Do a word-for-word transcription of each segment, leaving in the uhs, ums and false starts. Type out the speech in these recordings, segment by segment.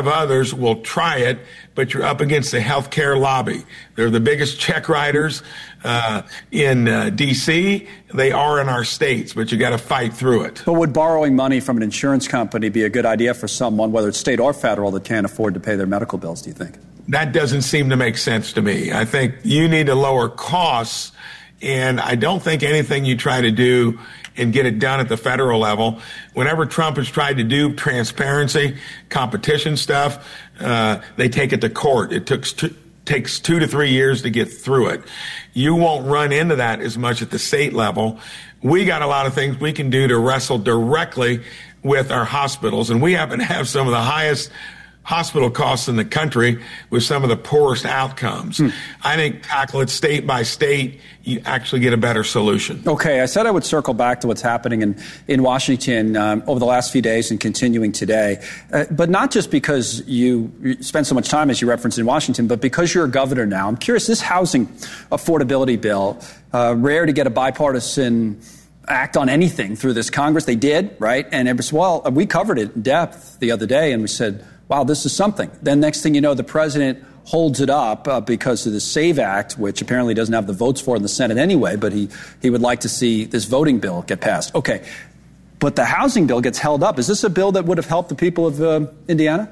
of others will try it, but you're up against the healthcare lobby. They're the biggest check writers uh, in uh, D C. They are in our states, but you got to fight through it. But would borrowing money from an insurance company be a good idea for someone, whether it's state or federal, that can't afford to pay their medical bills, do you think? That doesn't seem to make sense to me. I think you need to lower costs, and I don't think anything you try to do and get it done at the federal level. Whenever Trump has tried to do transparency, competition stuff, uh, they take it to court. It took t- takes two to three years to get through it. You won't run into that as much at the state level. We got a lot of things we can do to wrestle directly with our hospitals, and we happen to have some of the highest hospital costs in the country with some of the poorest outcomes. Hmm. I think tackle it state by state, you actually get a better solution. Okay, I said I would circle back to what's happening in, in Washington um, over the last few days and continuing today, uh, but not just because you, you spend so much time, as you referenced, in Washington, but because you're a governor now. I'm curious, this housing affordability bill, uh, rare to get a bipartisan act on anything through this Congress. They did, right? And it was, well, we covered it in depth the other day, and we said, wow, this is something. Then next thing you know, the president holds it up uh, because of the SAVE Act, which apparently doesn't have the votes for in the Senate anyway, but he, he would like to see this voting bill get passed. Okay, but the housing bill gets held up. Is this a bill that would have helped the people of uh, Indiana?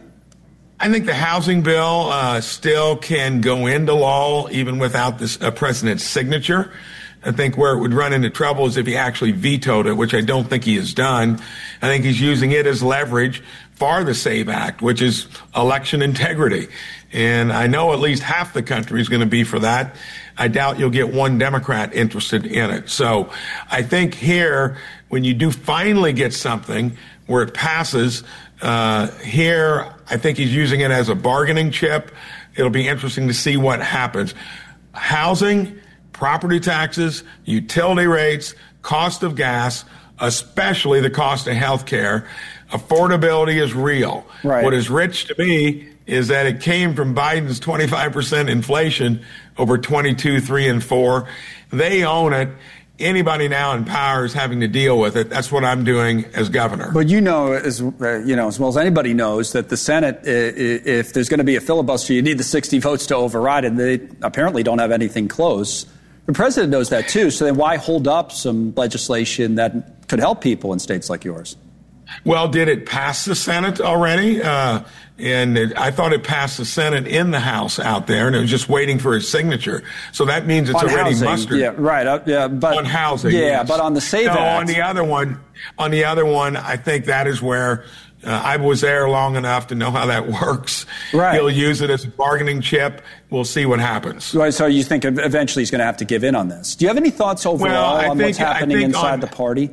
I think the housing bill uh, still can go into law even without this uh, president's signature. I think where it would run into trouble is if he actually vetoed it, which I don't think he has done. I think he's using it as leverage for the SAVE Act, which is election integrity. And I know at least half the country is going to be for that. I doubt you'll get one Democrat interested in it. So I think here, when you do finally get something where it passes, uh, here, I think he's using it as a bargaining chip. It'll be interesting to see what happens. Housing, property taxes, utility rates, cost of gas, especially the cost of health care. Affordability is real. Right. What is rich to me is that it came from Biden's twenty-five percent inflation over twenty-two, three, and four. They own it. Anybody now in power is having to deal with it. That's what I'm doing as governor. But you know, as uh, you know, as well as anybody knows, that the Senate, if there's going to be a filibuster, you need the sixty votes to override it. And they apparently don't have anything close. The president knows that too. So then, why hold up some legislation that could help people in states like yours? Well, did it pass the Senate already? Uh, and it, I thought it passed the Senate in the House out there, and it was just waiting for his signature. So that means it's on already housing, mustered. Yeah, right. Uh, yeah, but on housing. Yeah, yes. but on the SAVE no, Act. on the other one, on the other one, I think that is where uh, I was there long enough to know how that works. Right. He'll use it as a bargaining chip. We'll see what happens. Right, so you think eventually he's going to have to give in on this? Do you have any thoughts overall well, on think, what's happening inside on, the party?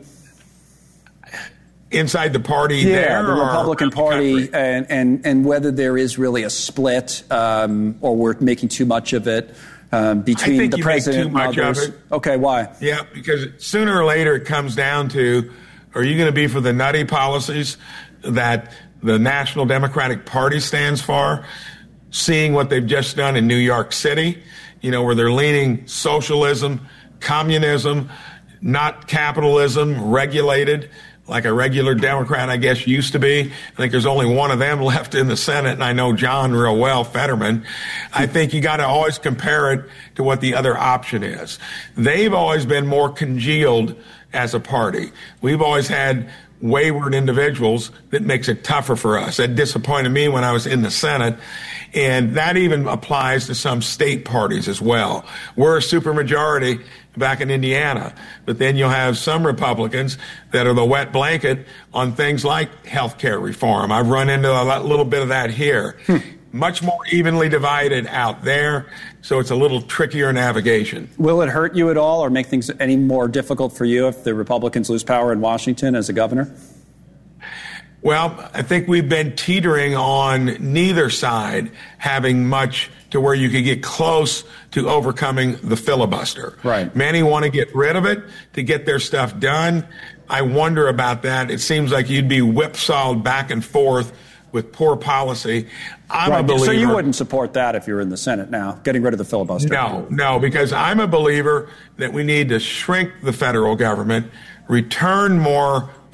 Inside the party yeah, there? the Republican Party, the and, and, and whether there is really a split um, or we're making too much of it um, between I think the you president make too much and others. Of it. Okay, why? Yeah, because sooner or later it comes down to, are you going to be for the nutty policies that the National Democratic Party stands for, seeing what they've just done in New York City, you know, where they're leaning socialism, communism, not capitalism, regulated, like a regular Democrat, I guess, used to be. I think there's only one of them left in the Senate, and I know John real well, Fetterman. I think you got to always compare it to what the other option is. They've always been more congealed as a party. We've always had wayward individuals that makes it tougher for us. That disappointed me when I was in the Senate. And that even applies to some state parties as well. We're a supermajority back in Indiana, but then you'll have some Republicans that are the wet blanket on things like health care reform. I've run into a little bit of that here. Hmm. Much more evenly divided out there, so it's a little trickier navigation. Will it hurt you at all or make things any more difficult for you if the Republicans lose power in Washington as a governor? Well, I think we've been teetering on neither side having much to where you could get close to overcoming the filibuster. Right. Many want to get rid of it to get their stuff done. I wonder about that. It seems like you'd be whipsawed back and forth with poor policy. I'm right. a believer. So you wouldn't support that if you're in the Senate now, getting rid of the filibuster? No, no, because I'm a believer that we need to shrink the federal government, return more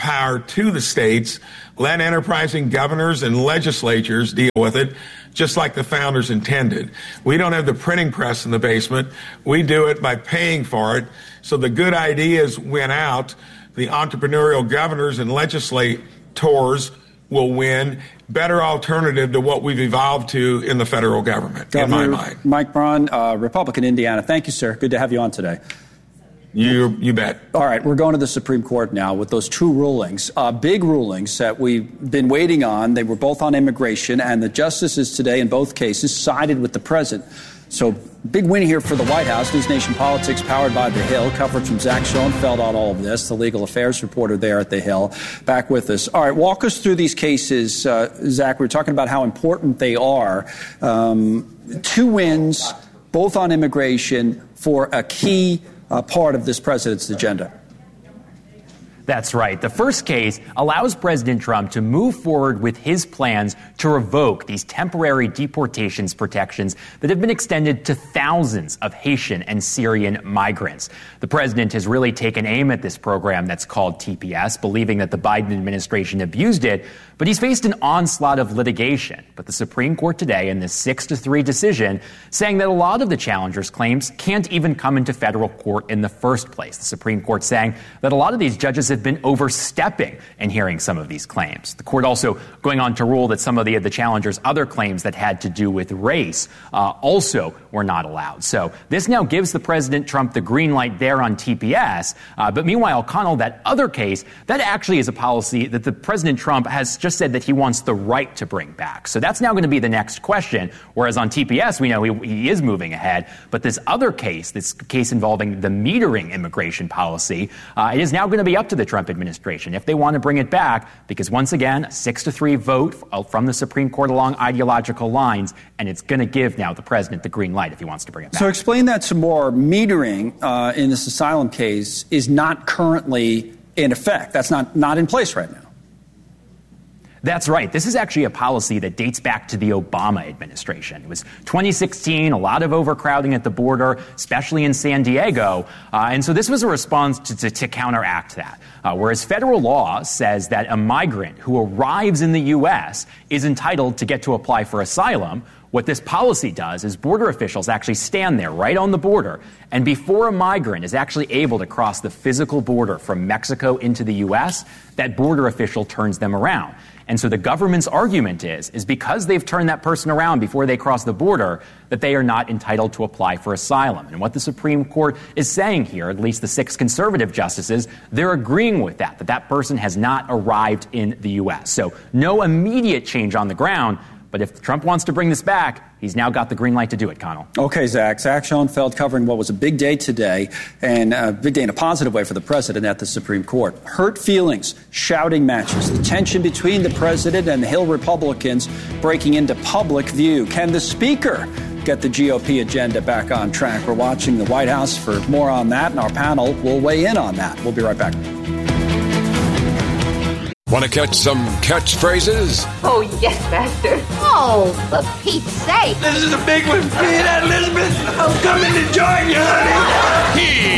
power to the states. Let enterprising governors and legislatures deal with it, just like the founders intended. We don't have the printing press in the basement. We do it by paying for it. So the good ideas win out. The entrepreneurial governors and legislators will win. Better alternative to what we've evolved to in the federal government, Governor in my mind. Mike Braun, uh, Republican, Indiana. Thank you, sir. Good to have you on today. You you bet. All right, we're going to the Supreme Court now with those two rulings, uh, big rulings that we've been waiting on. They were both on immigration, and the justices today in both cases sided with the president. So big win here for the White House. News Nation Politics, powered by The Hill. Coverage from Zach Schoenfeld on all of this, the legal affairs reporter there at The Hill, back with us. All right, walk us through these cases, uh, Zach. We were talking about how important they are. Um, two wins, both on immigration, for a key Uh, part of this president's agenda. That's right. The first case allows President Trump to move forward with his plans to revoke these temporary deportations protections that have been extended to thousands of Haitian and Syrian migrants. The president has really taken aim at this program that's called T P S, believing that the Biden administration abused it, but he's faced an onslaught of litigation. But the Supreme Court today, in this six to three decision, saying that a lot of the challengers' claims can't even come into federal court in the first place. The Supreme Court saying that a lot of these judges have been overstepping in hearing some of these claims. The court also going on to rule that some of the, the challengers' other claims that had to do with race uh, also were not allowed. So this now gives the President Trump the green light there on T P S. Uh, but meanwhile, Connell, that other case, that actually is a policy that the President Trump has just said that he wants the right to bring back. So that's now going to be the next question. Whereas on T P S, we know he, he is moving ahead. But this other case, this case involving the metering immigration policy, uh, it is now going to be up to the Trump administration if they want to bring it back, because once again, a six to three vote from the Supreme Court along ideological lines, and it's going to give now the president the green light if he wants to bring it back. So explain that some more. Metering uh, in this asylum case is not currently in effect. That's not, not in place right now. That's right. This is actually a policy that dates back to the Obama administration. It was twenty sixteen, a lot of overcrowding at the border, especially in San Diego. Uh, and so this was a response to, to, to counteract that. Uh, whereas federal law says that a migrant who arrives in the U S is entitled to get to apply for asylum, what this policy does is border officials actually stand there right on the border, and before a migrant is actually able to cross the physical border from Mexico into the U S, that border official turns them around. And so the government's argument is, is because they've turned that person around before they cross the border, that they are not entitled to apply for asylum. And what the Supreme Court is saying here, at least the six conservative justices, they're agreeing with that, that that person has not arrived in the U S. So no immediate change on the ground. But if Trump wants to bring this back, he's now got the green light to do it, Connell. Okay, Zach. Zach Schoenfeld covering what was a big day today, and a big day in a positive way for the president at the Supreme Court. Hurt feelings, shouting matches, the tension between the president and the Hill Republicans breaking into public view. Can the speaker get the G O P agenda back on track? We're watching the White House for more on that, and our panel will weigh in on that. We'll be right back. Want to catch some catchphrases? Oh, yes, Master. Oh, for Pete's sake. This is a big one. You hear that, Elizabeth? I'm coming to join you, honey.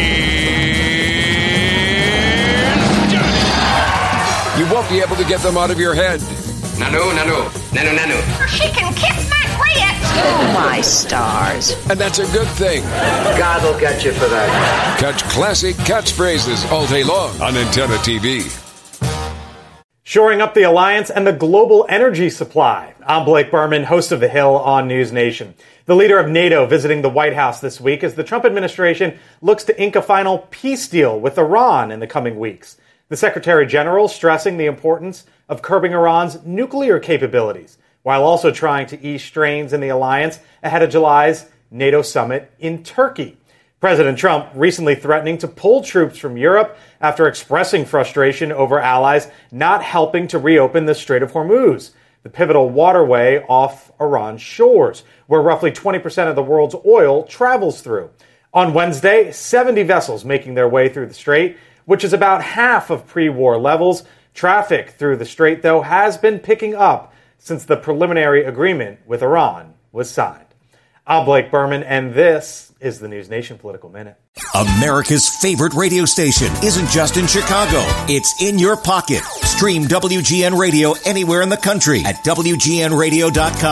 Here's Johnny. You won't be able to get them out of your head. Nanu, nanu, nanu, nanu. She can kiss my grits. Oh, my stars. And that's a good thing. God will get you for that. Catch classic catchphrases all day long on Antenna T V. Shoring up the alliance and the global energy supply. I'm Blake Berman, host of The Hill on News Nation. The leader of NATO visiting the White House this week as the Trump administration looks to ink a final peace deal with Iran in the coming weeks. The Secretary General stressing the importance of curbing Iran's nuclear capabilities, while also trying to ease strains in the alliance ahead of July's NATO summit in Turkey. President Trump recently threatening to pull troops from Europe after expressing frustration over allies not helping to reopen the Strait of Hormuz, the pivotal waterway off Iran's shores, where roughly twenty percent of the world's oil travels through. On Wednesday, seventy vessels making their way through the strait, which is about half of pre-war levels. Traffic through the strait, though, has been picking up since the preliminary agreement with Iran was signed. I'm Blake Berman, and this is the News Nation Political Minute. America's favorite radio station isn't just in Chicago. It's in your pocket. Stream W G N Radio anywhere in the country at W G N radio dot com.